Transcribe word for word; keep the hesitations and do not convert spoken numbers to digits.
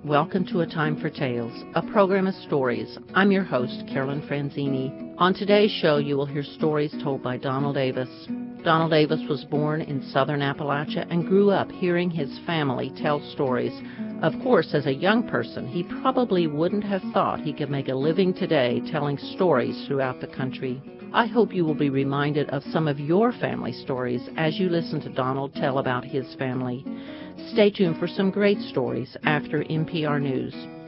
Welcome to A Time for Tales, a program of stories. I'm your host, Carolyn Franzini. On today's show, you will hear stories told by Donald Avis. Donald Avis was born in southern Appalachia and grew up hearing his family tell stories. Of course, as a young person, he probably wouldn't have thought he could make a living today telling stories throughout the country. I hope you will be reminded of some of your family stories as you listen to Donald tell about his family. Stay tuned for some great stories after N P R News.